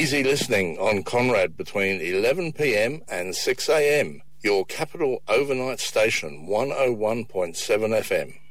Easy listening on Conrad between 11 p.m. and 6 a.m. Your capital overnight station, 101.7 FM.